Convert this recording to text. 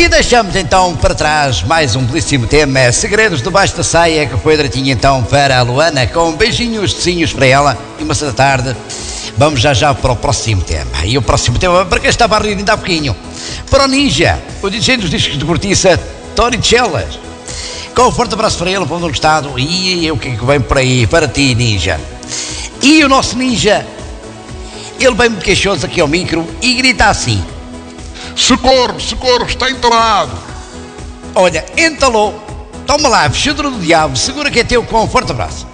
E deixamos então para trás mais um belíssimo tema, Segredos debaixo da saia, que foi direitinho então para a Luana, com beijinhos, docinhos para ela, e uma da tarde. Vamos já para o próximo tema. E o próximo tema, para quem estava a rir ainda há pouquinho, para o Ninja, o DJ dos discos de cortiça, Tony Chelas. Com um forte abraço para ele, para o estado, e o que é que vem por aí para ti, Ninja? E o nosso Ninja, ele vem muito queixoso aqui ao micro e grita assim: socorro, está entalado. Olha, entalou. Toma lá, fechadura do diabo, segura que é teu, com um forte abraço.